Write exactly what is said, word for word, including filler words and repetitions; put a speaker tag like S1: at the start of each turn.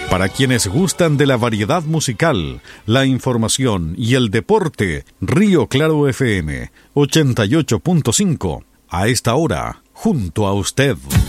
S1: Para quienes gustan de la variedad musical, la información y el deporte, Río Claro F M ochenta y ocho punto cinco. A esta hora, junto a usted.